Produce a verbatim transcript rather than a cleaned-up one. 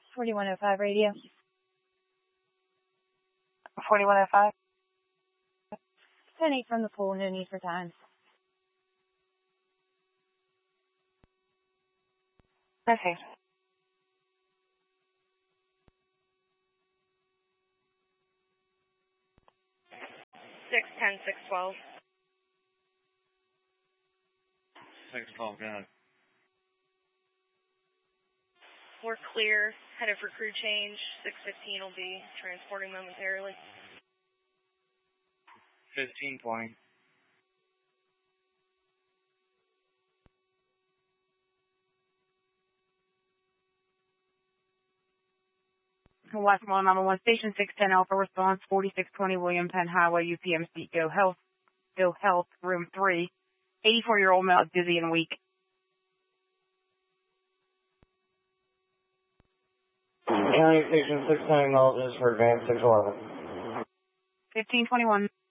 forty-one oh five radio. forty-one oh five. ten eight from the pool, no need for time. Okay. six ten, six twelve. six twelve, go ahead. We're clear, headed for crew change. six fifteen will be transporting momentarily. fifteen twenty. Westmoreland number one, Station six ten Alpha response, forty-six twenty William Penn Highway, U P M seat, Go Health, Go Health, room three. eighty-four-year-old male, dizzy and weak. County Station six ten acknowledges for advance six eleven. fifteen twenty-one.